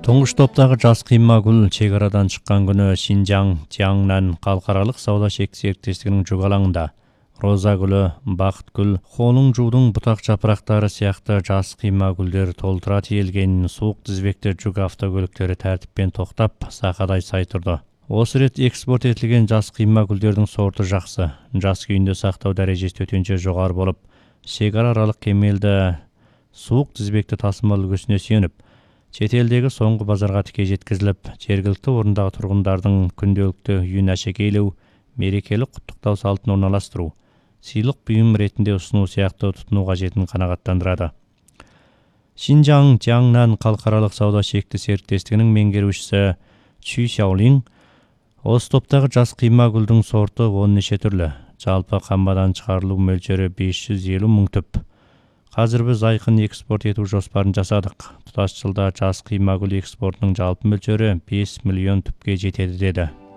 Тоңуш топтағы жас кыйма гүл чегарадан шыққан күні Шинжаң Jiangnan халықаралық сауда серіктестігінің жүгалаңында роза гүлі, бақыт гүл, хоның жудың бұтақ жапырақтары сияқты жас кыйма гүлдер толтыра тиелген суық тізбекте жүк автокөліктері тәртіппен тоқтап, сақадай сай тұрды. Осы рет экспорт етілген жас кыйма гүлдердің сорты жақсы, жас күйінде сақтау дәрежесі төтенше жоғары болып, шекара аралық кемелді суық тізбекті тасымал үлгісіне сүйеніп, шетелдегі соңғы базарға тіке жеткізіліп, жергілікті орындағы тұрғындардың күнделікті үйін әшекейлеу, мерекелік құттықтау салтын орналастыру, сыйлық бұйым ретінде ұсыну сияқты тұтыну қажетін қанағаттандырады. Шинжаң Jiangnan халықаралық сауда серіктестігінің меңгерушісі Чүй Сяолин, осы топтағы жас кыйма гүлдің сорты 10 неше түрлі, жалпы қамбадан шығарылу мөлшері 550 мың түп. Қазір біз айқын экспорт ету жоспарын жасадық. Тұтас жылда жас кыйма гүл экспортының жалпы мөлшері 5 миллион түпке жетеді деді.